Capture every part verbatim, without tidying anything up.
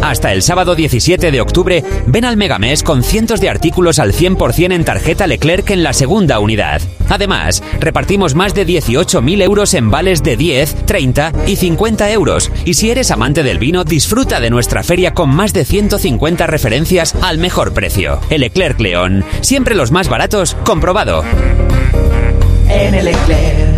Hasta el sábado diecisiete de octubre, ven al Megamés con cientos de artículos al cien por ciento en tarjeta Leclerc en la segunda unidad. Además, repartimos más de dieciocho mil euros en vales de diez, treinta y cincuenta euros. Y si eres amante del vino, disfruta de nuestra feria con más de ciento cincuenta referencias al mejor precio. El Leclerc León, siempre los más baratos, comprobado. En el Leclerc.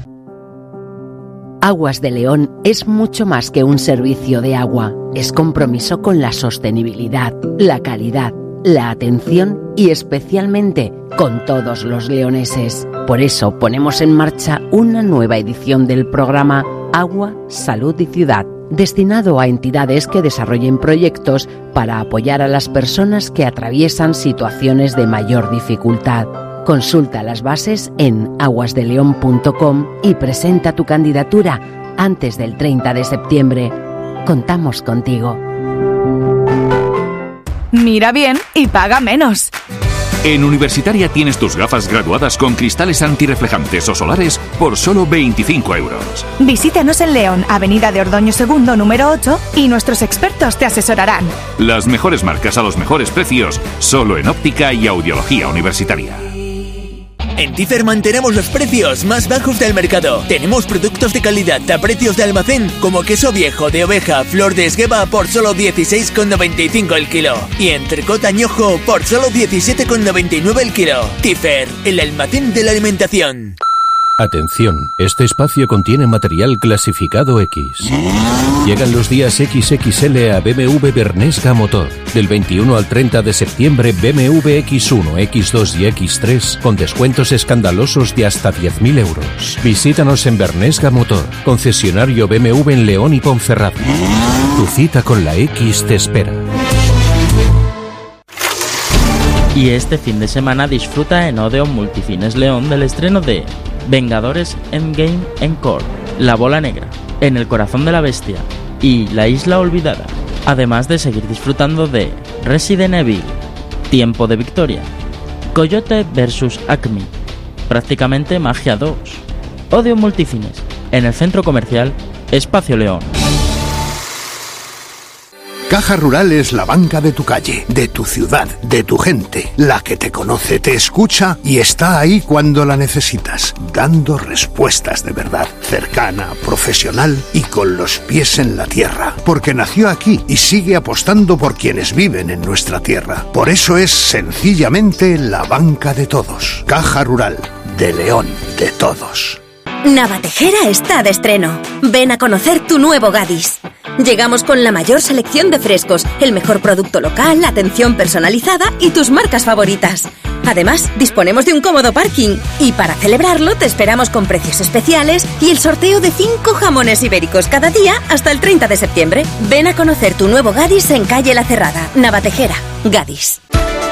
Aguas de León es mucho más que un servicio de agua. Es compromiso con la sostenibilidad, la calidad, la atención y especialmente con todos los leoneses. Por eso ponemos en marcha una nueva edición del programa Agua, Salud y Ciudad, destinado a entidades que desarrollen proyectos para apoyar a las personas que atraviesan situaciones de mayor dificultad. Consulta las bases en aguas de león punto com y presenta tu candidatura antes del treinta de septiembre. Contamos contigo. Mira bien y paga menos. En Universitaria tienes tus gafas graduadas con cristales antirreflejantes o solares por solo veinticinco euros. Visítanos en León, Avenida de Ordoño segundo, número ocho, y nuestros expertos te asesorarán. Las mejores marcas a los mejores precios, solo en óptica y audiología universitaria. En Tifer mantenemos los precios más bajos del mercado. Tenemos productos de calidad a precios de almacén, como queso viejo de oveja, flor de esgueva por solo dieciséis con noventa y cinco el kilo. Y entrecot añojo por solo diecisiete con noventa y nueve el kilo. Tifer, el almacén de la alimentación. Atención, este espacio contiene material clasificado X. Llegan los días equis equis ele a B M W Bernesga Motor. Del veintiuno al treinta de septiembre, B M W equis uno, equis dos y equis tres con descuentos escandalosos de hasta diez mil euros. Visítanos en Bernesga Motor, concesionario B M W en León y Ponferrada. Tu cita con la X te espera. Y este fin de semana disfruta en Odeon Multicines León del estreno de Vengadores Endgame Encore, La Bola Negra, En el Corazón de la Bestia y La Isla Olvidada, además de seguir disfrutando de Resident Evil, Tiempo de Victoria, Coyote versus. Acme, Prácticamente Magia dos, Odeon Multicines, en el centro comercial Espacio León. Caja Rural es la banca de tu calle, de tu ciudad, de tu gente, la que te conoce, te escucha y está ahí cuando la necesitas, dando respuestas de verdad, cercana, profesional y con los pies en la tierra, porque nació aquí y sigue apostando por quienes viven en nuestra tierra. Por eso es sencillamente la banca de todos. Caja Rural, de León, de todos. Navatejera está de estreno. Ven a conocer tu nuevo Gadis. Llegamos con la mayor selección de frescos, el mejor producto local, atención personalizada y tus marcas favoritas. Además, disponemos de un cómodo parking. Y para celebrarlo, te esperamos con precios especiales y el sorteo de cinco jamones ibéricos cada día hasta el treinta de septiembre. Ven a conocer tu nuevo Gadis en calle La Cerrada, Navatejera. Gadis.